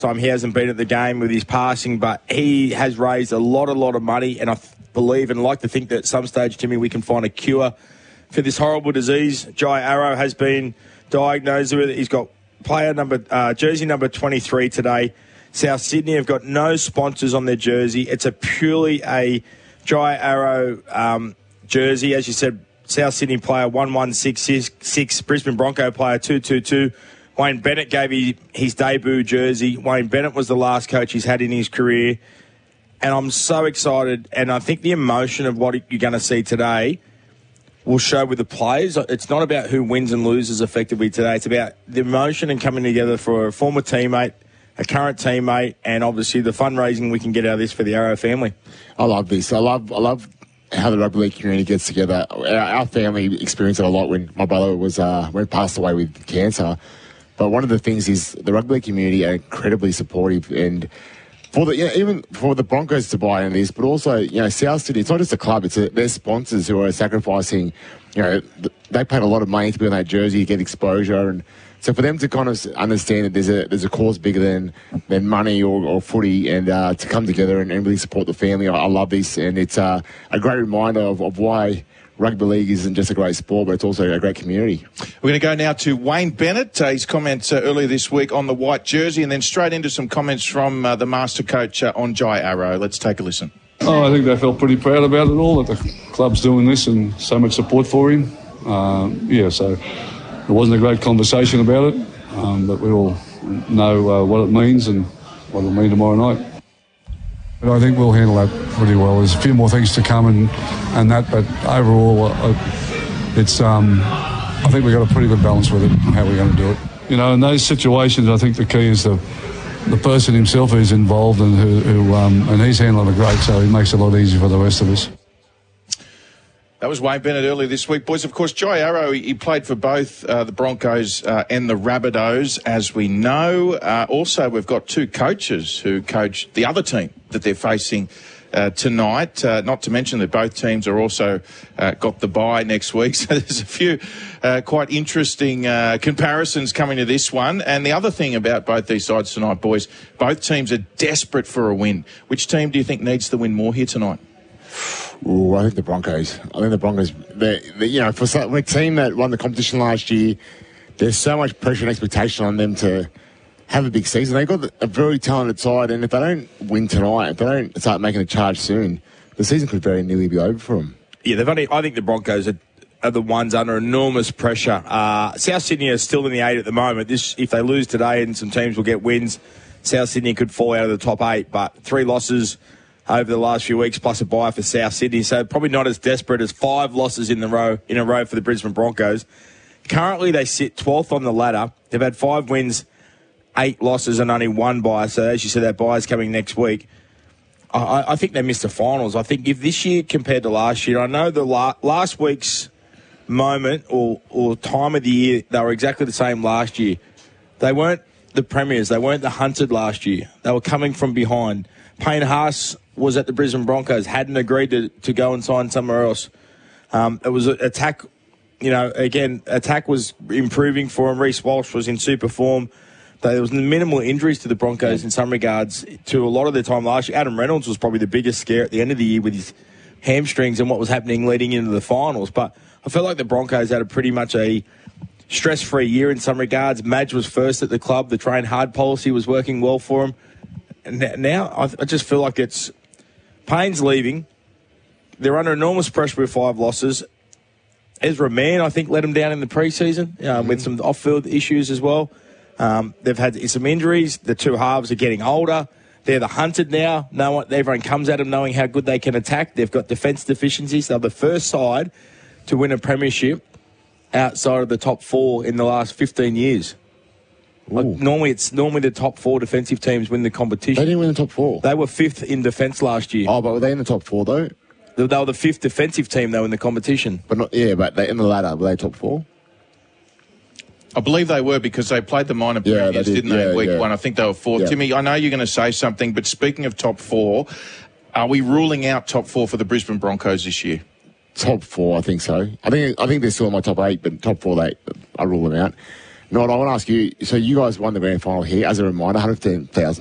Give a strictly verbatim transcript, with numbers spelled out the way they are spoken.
time he hasn't been at the game with his passing, but he has raised a lot, a lot of money, and I th- believe and like to think that at some stage, Timmy, we can find a cure for this horrible disease. Jai Arrow has been diagnosed with it. He's got player number, uh, jersey number twenty-three today. South Sydney have got no sponsors on their jersey. It's a purely a Jai Arrow um, jersey. As you said, South Sydney player one one six six, Brisbane Bronco player two two two. Wayne Bennett gave his, his debut jersey. Wayne Bennett was the last coach he's had in his career. And I'm so excited. And I think the emotion of what you're going to see today will show with the players. It's not about who wins and loses effectively today. It's about the emotion and coming together for a former teammate, a current teammate, and obviously the fundraising we can get out of this for the Arrow family. I love this. I love I love how the rugby league community gets together. Our, our family experienced it a lot when my brother was uh, when he passed away with cancer. But one of the things is the rugby league community are incredibly supportive, and for the you know, even for the Broncos to buy into this, but also you know South Sydney. It's not just a club; it's a, their sponsors who are sacrificing. You know, they paid a lot of money to be on that jersey, to get exposure, and so for them to kind of understand that there's a there's a cause bigger than than money or, or footy, and uh, to come together and, and really support the family. I, I love this, and it's uh, a great reminder of, of why rugby league isn't just a great sport, but it's also a great community. We're going to go now to Wayne Bennett, uh, his comments uh, earlier this week on the white jersey, and then straight into some comments from uh, the master coach uh, on Jai Arrow. Let's take a listen. Oh, I think they felt pretty proud about it all, that the club's doing this and so much support for him. Uh, yeah, so it wasn't a great conversation about it, um, but we all know uh, what it means and what it'll mean tomorrow night. But I think we'll handle that pretty well. There's a few more things to come and, and that, but overall, uh, it's um, I think we've got a pretty good balance with it, how we're going to do it. You know, in those situations, I think the key is the the person himself who's involved and who, who um, and he's handling it great, so it makes it a lot easier for the rest of us. That was Wayne Bennett earlier this week. Boys, of course, Jai Arrow, he played for both uh, the Broncos uh, and the Rabbitohs, as we know. Uh, also, we've got two coaches who coach the other team that they're facing uh, tonight. Uh, not to mention that both teams are also uh, got the bye next week. So there's a few uh, quite interesting uh, comparisons coming to this one. And the other thing about both these sides tonight, boys, both teams are desperate for a win. Which team do you think needs the win more here tonight? Ooh, I think the Broncos. I think the Broncos, they're, they're, you know, for some, a team that won the competition last year, there's so much pressure and expectation on them to have a big season. They've got a very talented side, and if they don't win tonight, if they don't start making a charge soon, the season could very nearly be over for them. Yeah, they've only, I think the Broncos are, are the ones under enormous pressure. Uh, South Sydney are still in the eight at the moment. This, if they lose today and some teams will get wins, South Sydney could fall out of the top eight, but three losses over the last few weeks, plus a bye for South Sydney. So probably not as desperate as five losses in the row in a row for the Brisbane Broncos. Currently, they sit twelfth on the ladder. They've had five wins, eight losses, and only one bye. So as you said, that bye is coming next week. I, I think they missed the finals. I think if this year compared to last year, I know the la- last week's moment or, or time of the year, they were exactly the same last year. They weren't the premiers. They weren't the hunted last year. They were coming from behind. Payne Haas was at the Brisbane Broncos, hadn't agreed to, to go and sign somewhere else. Um, it was an attack, you know, again, attack was improving for him. Reece Walsh was in super form. There was minimal injuries to the Broncos in some regards to a lot of the time last year. Adam Reynolds was probably the biggest scare at the end of the year with his hamstrings and what was happening leading into the finals. But I felt like the Broncos had a pretty much a stress-free year in some regards. Madge was first at the club. The train hard policy was working well for him. And now I, I just feel like it's Payne's leaving. They're under enormous pressure with five losses. Ezra Mann, I think, let them down in the preseason uh, mm-hmm. with some off-field issues as well. Um, they've had some injuries. The two halves are getting older. They're the hunted now. No one, everyone comes at them knowing how good they can attack. They've got defence deficiencies. They're the first side to win a premiership outside of the top four in the last fifteen years. Like normally, it's normally the top four defensive teams win the competition. They didn't win the top four. They were fifth in defence last year. Oh, but were they in the top four though? They, they were the fifth defensive team though in the competition. But not yeah, but they in the ladder were they top four? I believe they were because they played the minor premiers, yeah, did. didn't they? Yeah, week yeah. one, I think they were fourth. Yeah. Timmy, I know you're going to say something, but speaking of top four, are we ruling out top four for the Brisbane Broncos this year? Top four, I think so. I think I think they're still in my top eight, but top four, they I rule them out. No, I want to ask you, so you guys won the grand final here. As a reminder, one hundred ten thousand